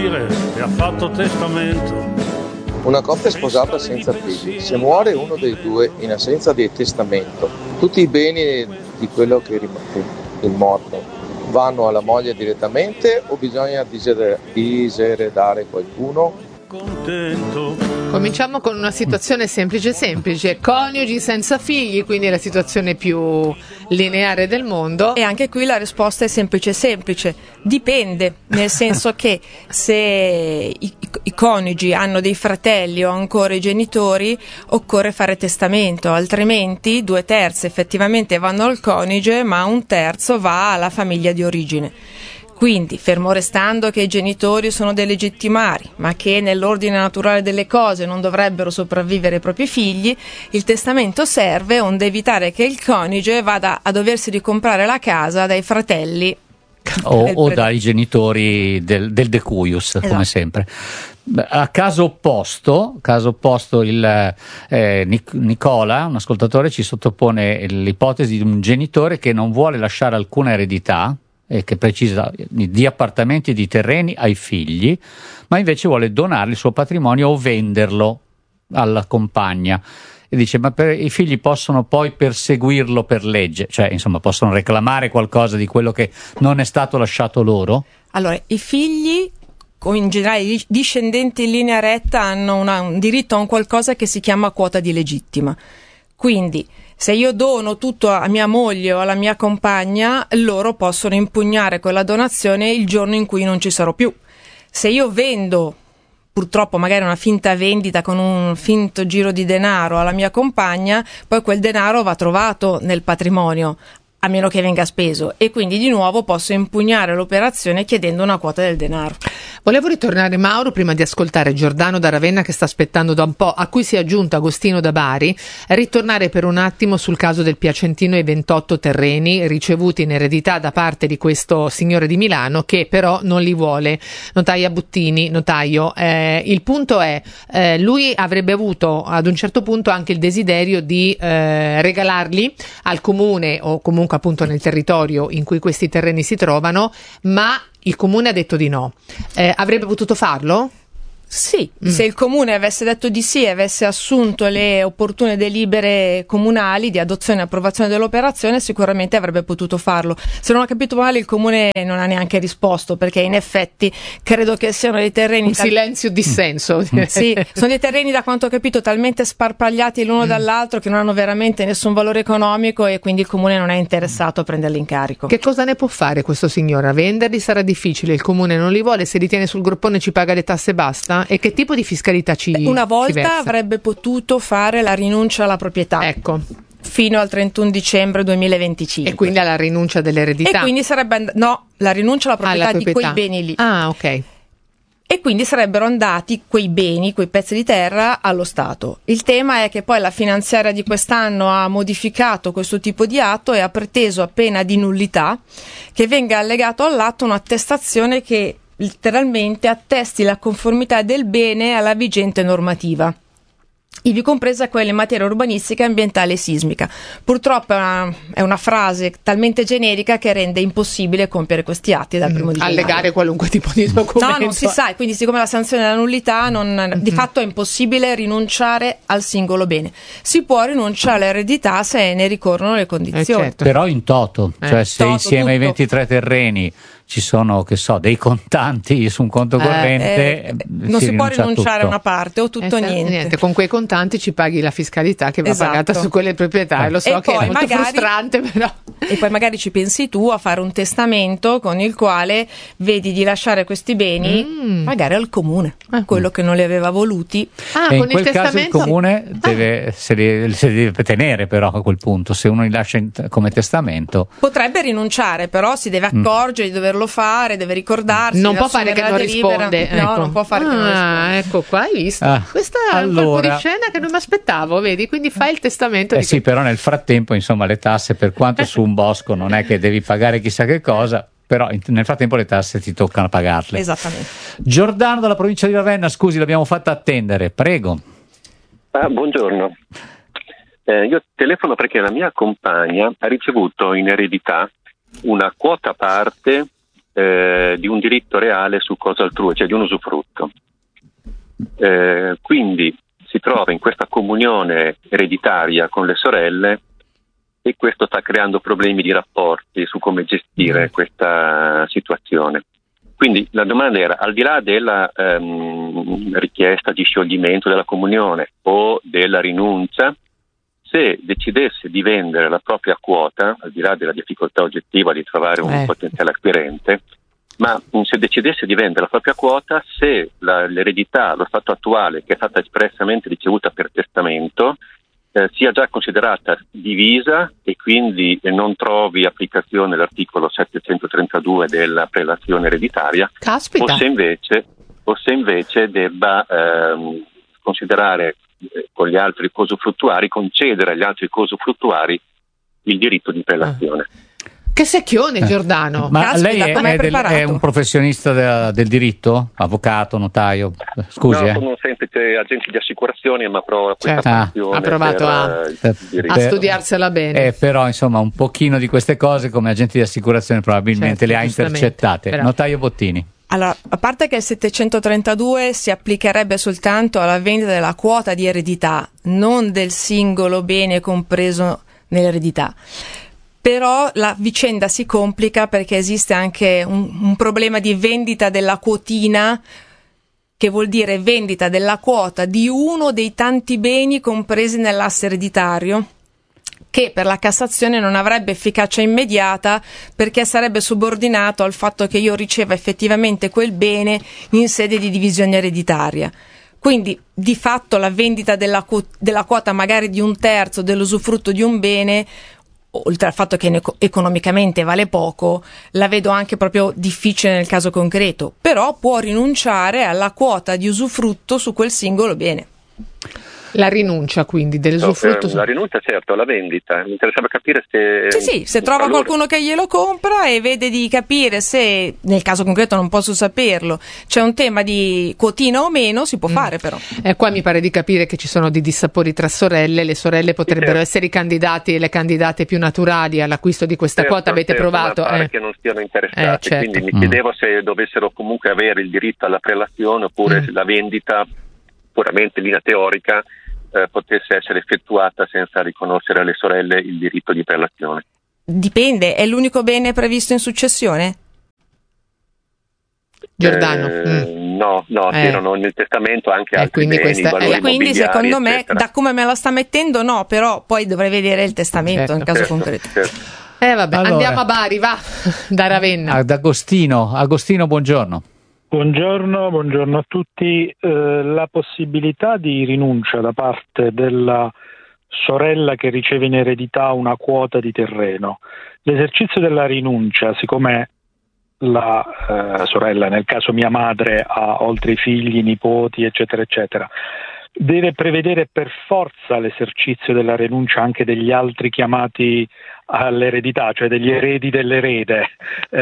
morire e ha fatto testamento. Una coppia sposata senza figli. Se muore uno dei due in assenza di testamento, tutti i beni di quello che il morto vanno alla moglie direttamente o bisogna diseredare qualcuno? Contento. Cominciamo con una situazione semplice, coniugi senza figli, quindi la situazione più lineare del mondo. E anche qui la risposta è semplice, dipende, nel senso che se i coniugi hanno dei fratelli o ancora i genitori, occorre fare testamento, altrimenti 2/3 effettivamente vanno al coniuge, ma 1/3 va alla famiglia di origine. Quindi, fermo restando che i genitori sono dei legittimari, ma che nell'ordine naturale delle cose non dovrebbero sopravvivere ai propri figli, il testamento serve onde evitare che il coniuge vada a doversi ricomprare la casa dai fratelli o dai genitori del decuius, esatto. Come sempre. A caso opposto il Nicola, un ascoltatore, ci sottopone l'ipotesi di un genitore che non vuole lasciare alcuna eredità, e che precisa di appartamenti e di terreni ai figli, ma invece vuole donare il suo patrimonio o venderlo alla compagna. E dice: ma i figli possono poi perseguirlo per legge, cioè insomma possono reclamare qualcosa di quello che non è stato lasciato loro? Allora, i figli, in generale i discendenti in linea retta, hanno un diritto a un qualcosa che si chiama quota di legittima. Quindi se io dono tutto a mia moglie o alla mia compagna, loro possono impugnare quella donazione il giorno in cui non ci sarò più. Se io vendo, purtroppo magari una finta vendita con un finto giro di denaro alla mia compagna, poi quel denaro va trovato nel patrimonio, a meno che venga speso, e quindi di nuovo posso impugnare l'operazione chiedendo una quota del denaro. Volevo ritornare, Mauro, prima di ascoltare Giordano da Ravenna che sta aspettando da un po', a cui si è aggiunto Agostino da Bari, ritornare per un attimo sul caso del Piacentino e i 28 terreni ricevuti in eredità da parte di questo signore di Milano che però non li vuole. Notaia Buttini, notaio, il punto è, lui avrebbe avuto ad un certo punto anche il desiderio di regalarli al comune o comunque appunto nel territorio in cui questi terreni si trovano, ma il comune ha detto di no. Avrebbe potuto farlo? Sì, se il comune avesse detto di sì e avesse assunto le opportune delibere comunali di adozione e approvazione dell'operazione, sicuramente avrebbe potuto farlo. Se non ho capito male, il comune non ha neanche risposto, perché in effetti credo che siano dei terreni... Un silenzio dissenso. Sì, sono dei terreni, da quanto ho capito, talmente sparpagliati l'uno dall'altro che non hanno veramente nessun valore economico e quindi il comune non è interessato a prenderli in carico. Che cosa ne può fare questo signore? A venderli sarà difficile, il comune non li vuole, se li tiene sul groppone ci paga le tasse e basta? E che tipo di fiscalità una volta avrebbe potuto fare la rinuncia alla proprietà. Ecco. Fino al 31 dicembre 2025. E quindi alla rinuncia dell'eredità. E quindi sarebbe la rinuncia alla proprietà di quei beni lì. Ah, ok. E quindi sarebbero andati quei beni, quei pezzi di terra, allo Stato. Il tema è che poi la finanziaria di quest'anno ha modificato questo tipo di atto e ha preteso a pena di nullità che venga allegato all'atto un'attestazione che letteralmente attesti la conformità del bene alla vigente normativa, ivi compresa quella in materia urbanistica, ambientale e sismica. Purtroppo è una frase talmente generica che rende impossibile compiere questi atti dal 1 di gennaio. Allegare qualunque tipo di documento. No, non si sa, quindi siccome la sanzione è la nullità, di fatto è impossibile rinunciare al singolo bene. Si può rinunciare all'eredità se ne ricorrono le condizioni. Certo. Però in toto, cioè se toto, insieme ai tutto. 23 terreni ci sono, che so, dei contanti su un conto corrente, non si può rinunciare a una parte o tutto o niente. Con quei contanti ci paghi la fiscalità che va pagata su quelle proprietà, e lo so che è molto frustrante, però. E poi magari ci pensi tu a fare un testamento con il quale vedi di lasciare questi beni magari al comune, quello che non li aveva voluti. E con in quel il caso il testamento comune se li deve tenere, però a quel punto, se uno li lascia come testamento. Potrebbe rinunciare, però si deve accorgere di doverlo fare, deve ricordarsi. Non può fare che non risponde. No, non può fare che non risponde. Ecco qua, hai visto? Questa è un colpo di scena che non mi aspettavo, vedi? Quindi fai il testamento. Sì, però nel frattempo, insomma, le tasse, per quanto su un bosco non è che devi pagare chissà che cosa, però nel frattempo le tasse ti toccano pagarle. Esattamente. Giordano dalla provincia di Ravenna, scusi, l'abbiamo fatta attendere, prego. Buongiorno. Io telefono perché la mia compagna ha ricevuto in eredità una quota parte di un diritto reale su cosa altrui, cioè di un usufrutto. Quindi si trova in questa comunione ereditaria con le sorelle e questo sta creando problemi di rapporti su come gestire questa situazione. Quindi la domanda era, al di là della richiesta di scioglimento della comunione o della rinuncia, se decidesse di vendere la propria quota, al di là della difficoltà oggettiva di trovare un potenziale acquirente, ma se decidesse di vendere la propria quota, se l'eredità, lo stato attuale, che è stata espressamente ricevuta per testamento, sia già considerata divisa e quindi non trovi applicazione l'articolo 732 della prelazione ereditaria, Caspita. o se invece debba considerare con gli altri usufruttuari, concedere agli altri usufruttuari il diritto di prelazione. Che secchione, Giordano. Ma Caspita, lei è un professionista del diritto? Avvocato, notaio? Scusi. No, sono un semplice agente di assicurazioni, ma provo questa passione. Ha provato a studiarsela bene. Però, insomma, un pochino di queste cose come agenti di assicurazione probabilmente le ha intercettate. Però. Notaio Bottini. Allora, a parte che il 732 si applicherebbe soltanto alla vendita della quota di eredità, non del singolo bene compreso nell'eredità. Però la vicenda si complica perché esiste anche un problema di vendita della quotina, che vuol dire vendita della quota di uno dei tanti beni compresi nell'asse ereditario, che per la Cassazione non avrebbe efficacia immediata perché sarebbe subordinato al fatto che io riceva effettivamente quel bene in sede di divisione ereditaria. Quindi di fatto la vendita della quota magari di un terzo dell'usufrutto di un bene, oltre al fatto che economicamente vale poco, la vedo anche proprio difficile nel caso concreto, però può rinunciare alla quota di usufrutto su quel singolo bene. La rinuncia quindi dell'usufrutto. La rinuncia, certo, la vendita. Mi interessava capire se... Sì, se trova qualcuno che glielo compra e vede di capire se, nel caso concreto non posso saperlo, c'è un tema di quotina o meno, si può fare però. Qua mi pare di capire che ci sono dei dissapori tra sorelle, le sorelle potrebbero essere i candidati e le candidate più naturali all'acquisto di questa quota, avete provato? Ma pare che non stiano interessati, certo. Quindi mi chiedevo se dovessero comunque avere il diritto alla prelazione oppure se la vendita, puramente in linea teorica, potesse essere effettuata senza riconoscere alle sorelle il diritto di prelazione. Dipende, è l'unico bene previsto in successione? Giordano. No, c'erano nel testamento anche altri beni, valori quindi secondo me, eccetera. Da come me la sta mettendo, no, però poi dovrei vedere il testamento nel caso concreto. Certo. Vabbè, Allora, andiamo a Bari, va, da Ravenna. Ad Agostino, buongiorno. Buongiorno a tutti. La possibilità di rinuncia da parte della sorella che riceve in eredità una quota di terreno. L'esercizio della rinuncia, siccome la sorella, nel caso mia madre, ha oltre i figli, nipoti, eccetera, eccetera, deve prevedere per forza l'esercizio della rinuncia anche degli altri chiamati all'eredità, cioè degli eredi dell'erede,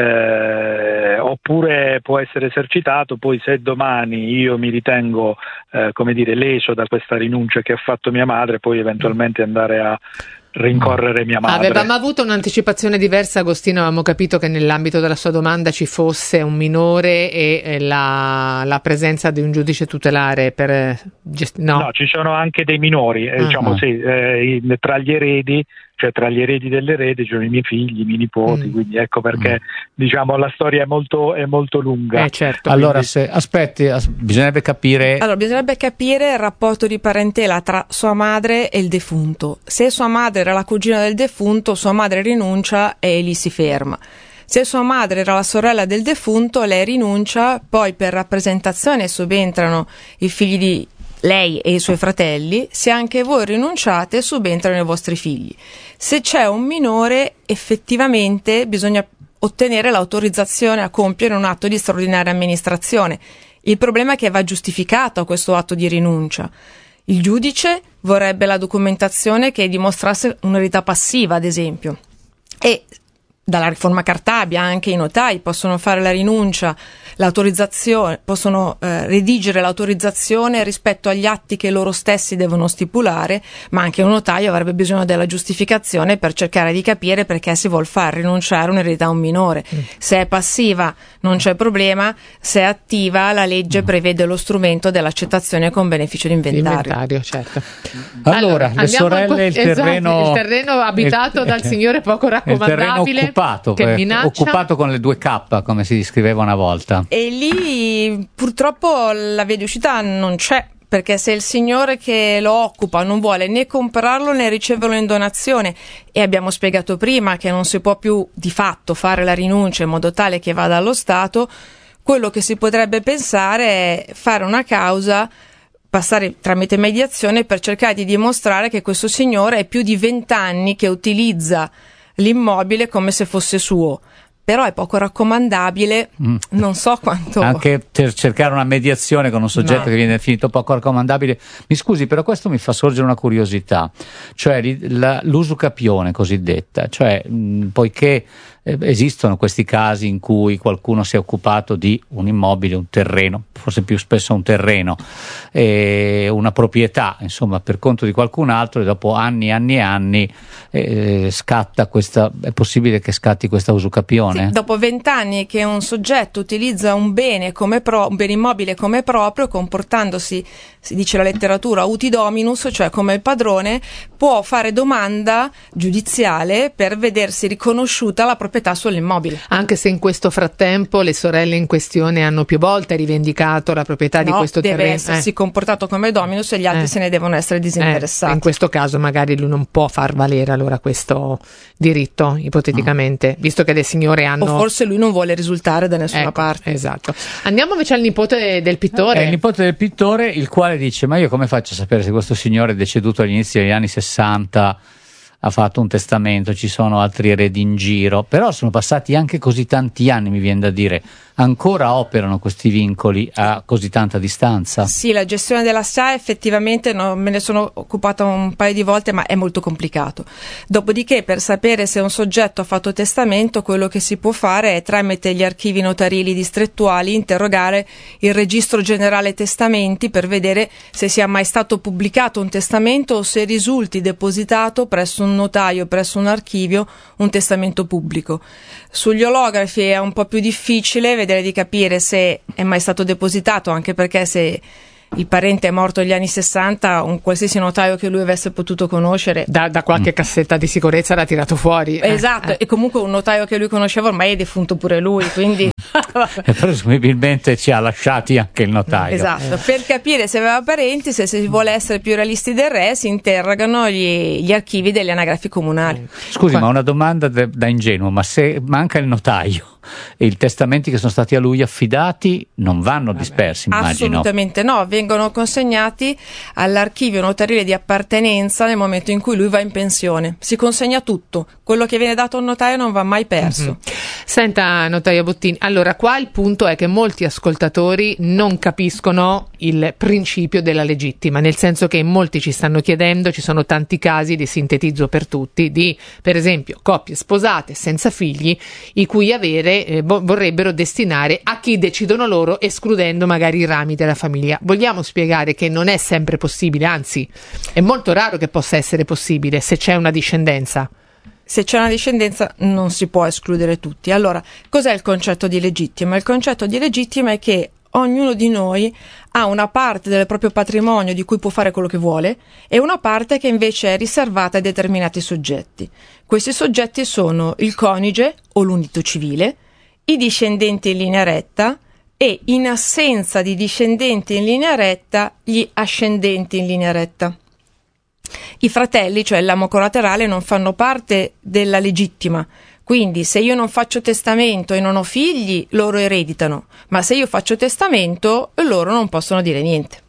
oppure può essere esercitato poi se domani io mi ritengo leso da questa rinuncia che ha fatto mia madre, poi eventualmente andare a rincorrere mia madre. Avevamo avuto un'anticipazione diversa, Agostino, avevamo capito che nell'ambito della sua domanda ci fosse un minore e la presenza di un giudice tutelare per No, ci sono anche dei minori, tra gli eredi, cioè tra gli eredi dell'erede ci sono i miei figli, i miei nipoti, quindi ecco perché la storia è molto lunga. Certo, allora, bisognerebbe capire il rapporto di parentela tra sua madre e il defunto. Se sua madre era la cugina del defunto, sua madre rinuncia e lì si ferma. Se sua madre era la sorella del defunto, lei rinuncia, poi per rappresentazione subentrano i figli di lei e i suoi fratelli. Se anche voi rinunciate, subentrano i vostri figli. Se c'è un minore, effettivamente bisogna ottenere l'autorizzazione a compiere un atto di straordinaria amministrazione. Il problema è che va giustificato questo atto di rinuncia. Il giudice vorrebbe la documentazione che dimostrasse un'eredità passiva, ad esempio, e dalla riforma Cartabia anche i notai possono fare la rinuncia, l'autorizzazione, possono redigere l'autorizzazione rispetto agli atti che loro stessi devono stipulare, ma anche un notaio avrebbe bisogno della giustificazione per cercare di capire perché si vuol far rinunciare un'eredità a un minore. Se è passiva non c'è problema, se è attiva la legge prevede lo strumento dell'accettazione con beneficio di inventario. Certo. Allora, le sorelle, il terreno abitato dal signore poco raccomandabile, occupato con le 2K, come si scriveva una volta. E lì purtroppo la via di uscita non c'è, perché se il signore che lo occupa non vuole né comprarlo né riceverlo in donazione, e abbiamo spiegato prima che non si può più di fatto fare la rinuncia in modo tale che vada allo Stato, quello che si potrebbe pensare è fare una causa, passare tramite mediazione per cercare di dimostrare che questo signore è più di 20 anni che utilizza l'immobile come se fosse suo. Però è poco raccomandabile, non so quanto. Anche per cercare una mediazione con un soggetto che viene definito poco raccomandabile. Mi scusi, però questo mi fa sorgere una curiosità, cioè l'usucapione cosiddetta, cioè poiché esistono questi casi in cui qualcuno si è occupato di un immobile, un terreno, forse più spesso un terreno, una proprietà, insomma, per conto di qualcun altro, e dopo anni e anni scatta questa, è possibile che scatti questa usucapione? Sì, dopo 20 anni che un soggetto utilizza un bene un bene immobile come proprio, comportandosi, si dice la letteratura, uti dominus, cioè come il padrone, può fare domanda giudiziale per vedersi riconosciuta la proprietà sull'immobile. Anche se in questo frattempo le sorelle in questione hanno più volte rivendicato la proprietà di questo terreno. Deve essersi comportato come dominus e gli altri se ne devono essere disinteressati. In questo caso magari lui non può far valere allora questo diritto, ipoteticamente, visto che le signore hanno... O forse lui non vuole risultare da nessuna parte. Esatto. Andiamo invece al nipote del pittore. Il nipote del pittore, il quale dice: ma io come faccio a sapere se questo signore è deceduto all'inizio degli anni 60, ha fatto un testamento, ci sono altri eredi in giro, però sono passati anche così tanti anni, mi viene da dire, ancora operano questi vincoli a così tanta distanza? Sì, la gestione della SIA effettivamente me ne sono occupata un paio di volte, ma è molto complicato. Dopodiché, per sapere se un soggetto ha fatto testamento, quello che si può fare è, tramite gli archivi notarili distrettuali, interrogare il registro generale testamenti per vedere se sia mai stato pubblicato un testamento o se risulti depositato presso un notaio, presso un archivio, un testamento pubblico. Sugli olografi è un po' più difficile vedere di capire se è mai stato depositato, anche perché se il parente è morto negli anni 60, un qualsiasi notaio che lui avesse potuto conoscere da qualche cassetta di sicurezza l'ha tirato fuori. Esatto, e comunque un notaio che lui conosceva ormai è defunto pure lui, quindi e presumibilmente ci ha lasciati anche il notaio. Esatto, per capire se aveva parenti, se si vuole essere più realisti del re, si interrogano gli archivi delle anagrafi comunali. Scusi, ma una domanda da ingenuo, ma se manca il notaio e i testamenti che sono stati a lui affidati non vanno dispersi, immagino? Assolutamente no, vengono consegnati all'archivio notarile di appartenenza nel momento in cui lui va in pensione. Si consegna tutto, quello che viene dato a un notaio non va mai perso. Senta, notaio Bottini, allora qua il punto è che molti ascoltatori non capiscono il principio della legittima, nel senso che molti ci stanno chiedendo, ci sono tanti casi, li sintetizzo per tutti, di per esempio coppie sposate senza figli i cui avere vorrebbero destinare a chi decidono loro, escludendo magari i rami della famiglia. Vogliamo spiegare che non è sempre possibile, anzi è molto raro che possa essere possibile se c'è una discendenza. Se c'è una discendenza non si può escludere tutti. Allora, cos'è il concetto di legittima? Il concetto di legittima è che ognuno di noi ha una parte del proprio patrimonio di cui può fare quello che vuole e una parte che invece è riservata a determinati soggetti. Questi soggetti sono il coniuge o l'unito civile, i discendenti in linea retta e, in assenza di discendenti in linea retta, gli ascendenti in linea retta. I fratelli, cioè l'amo collaterale, non fanno parte della legittima. Quindi se io non faccio testamento e non ho figli, loro ereditano, ma se io faccio testamento, loro non possono dire niente.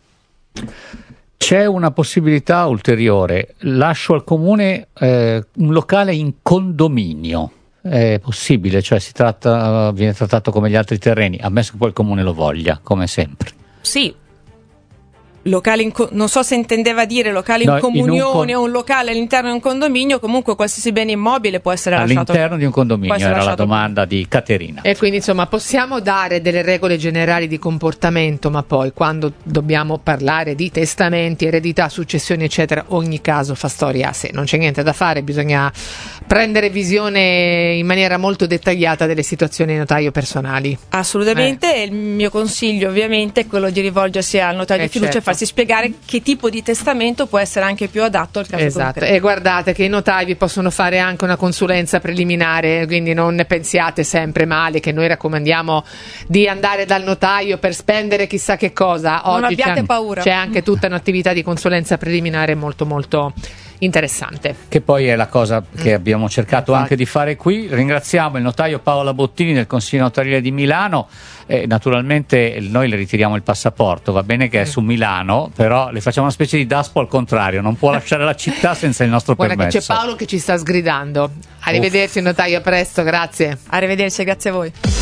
C'è una possibilità ulteriore: lascio al comune un locale in condominio. È possibile? Cioè viene trattato come gli altri terreni, ammesso che poi il comune lo voglia, come sempre. Sì. non so se intendeva dire locale in comunione o un locale all'interno di un condominio, comunque qualsiasi bene immobile può essere lasciato all'interno di un condominio, era la domanda di Caterina. E quindi insomma possiamo dare delle regole generali di comportamento, ma poi quando dobbiamo parlare di testamenti, eredità, successioni eccetera, ogni caso fa storia a sé, non c'è niente da fare, bisogna prendere visione in maniera molto dettagliata delle situazioni notaio personali. Assolutamente, il mio consiglio ovviamente è quello di rivolgersi al notaio di fiducia, certo, e farsi spiegare che tipo di testamento può essere anche più adatto al caso esatto. concreto. E guardate che i notai vi possono fare anche una consulenza preliminare, quindi non ne pensiate sempre male che noi raccomandiamo di andare dal notaio per spendere chissà che cosa. Non abbiate paura. C'è anche tutta un'attività di consulenza preliminare molto molto interessante, che poi è la cosa che abbiamo cercato anche di fare qui. Ringraziamo il notaio Paola Bottini del Consiglio Notarile di Milano. Naturalmente noi le ritiriamo il passaporto, va bene che è su Milano, però le facciamo una specie di DASPO al contrario, non può lasciare la città senza il nostro permesso. Guarda che c'è Paolo che ci sta sgridando. Arrivederci notaio, a presto, grazie. Arrivederci, grazie a voi.